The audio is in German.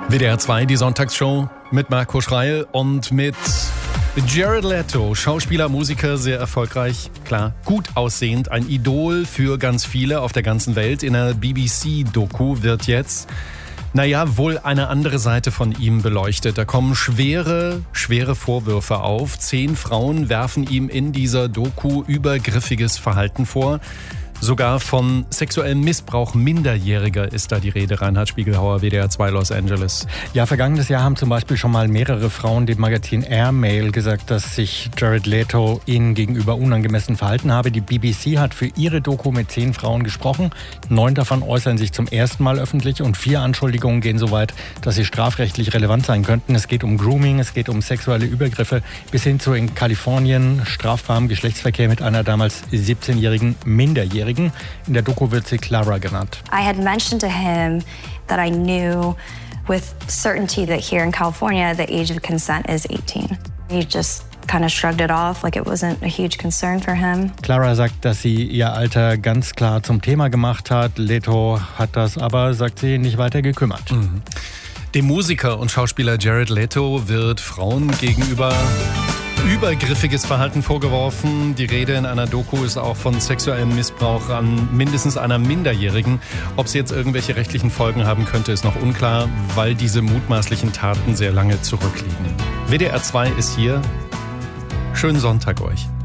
WDR 2, die Sonntagsshow mit Marco Schreil und mit Jared Leto, Schauspieler, Musiker, sehr erfolgreich, klar, gut aussehend, ein Idol für ganz viele auf der ganzen Welt. In der BBC-Doku wird jetzt, wohl eine andere Seite von ihm beleuchtet. Da kommen schwere Vorwürfe auf. 10 Frauen werfen ihm in dieser Doku übergriffiges Verhalten vor. Sogar von sexuellem Missbrauch Minderjähriger ist da die Rede. Reinhard Spiegelhauer, WDR 2 Los Angeles. Ja, vergangenes Jahr haben zum Beispiel schon mal mehrere Frauen dem Magazin Airmail gesagt, dass sich Jared Leto ihnen gegenüber unangemessen verhalten habe. Die BBC hat für ihre Doku mit 10 Frauen gesprochen. 9 davon äußern sich zum ersten Mal öffentlich und 4 Anschuldigungen gehen so weit, dass sie strafrechtlich relevant sein könnten. Es geht um Grooming, es geht um sexuelle Übergriffe bis hin zu in Kalifornien strafbarem Geschlechtsverkehr mit einer damals 17-jährigen Minderjährigen. In der Doku wird sie Clara genannt. I had mentioned to him that I knew with certainty that here in California the age of consent is 18. He just kind of shrugged it off like it wasn't a huge concern for him. Clara sagt, dass sie ihr Alter ganz klar zum Thema gemacht hat. Leto hat das aber, sagt sie, nicht weiter gekümmert. Dem Musiker und Schauspieler Jared Leto wird Frauen gegenüber übergriffiges Verhalten vorgeworfen. Die Rede in einer Doku ist auch von sexuellem Missbrauch an mindestens einer Minderjährigen. Ob es jetzt irgendwelche rechtlichen Folgen haben könnte, ist noch unklar, weil diese mutmaßlichen Taten sehr lange zurückliegen. WDR 2 ist hier. Schönen Sonntag euch.